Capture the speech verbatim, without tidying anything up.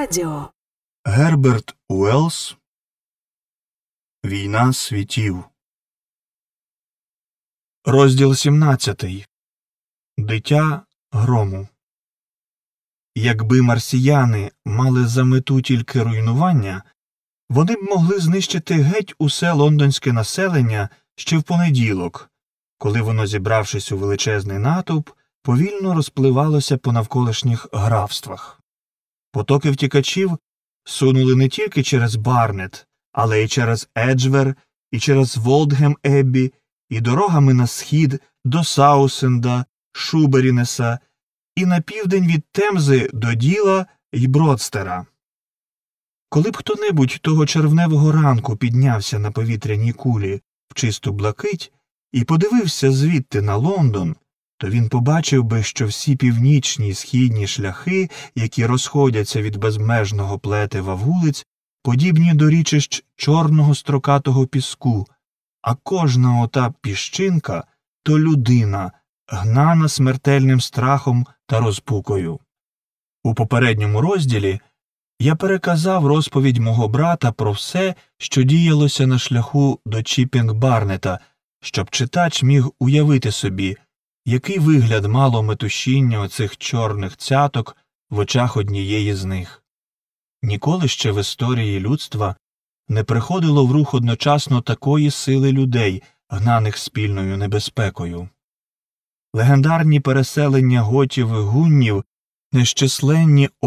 Радіо. Герберт Уеллс. Війна світів. Розділ сімнадцятий. Дитя грому. Якби марсіяни мали за мету тільки руйнування, вони б могли знищити геть усе лондонське населення ще в понеділок, коли воно, зібравшись у величезний натовп, повільно розпливалося по навколишніх графствах. Потоки втікачів сунули не тільки через Барнет, але й через Еджвер, і через Волдгем-Еббі, і дорогами на схід до Саусенда, Шуберінеса, і на південь від Темзи до Діла й Бродстера. Коли б хто-небудь того червневого ранку піднявся на повітряній кулі в чисту блакить і подивився звідти на Лондон, то він побачив би, що всі північні й східні шляхи, які розходяться від безмежного плетива вулиць, подібні до річищ чорного строкатого піску, а кожна ота піщинка – то людина, гнана смертельним страхом та розпукою. У попередньому розділі я переказав розповідь мого брата про все, що діялося на шляху до Чіппінг-Барнета, щоб читач міг уявити собі, який вигляд мало метушіння оцих чорних цяток в очах однієї з них. Ніколи ще в історії людства не приходило в рух одночасно такої сили людей, гнаних спільною небезпекою. Легендарні переселення готів і гуннів, нещисленні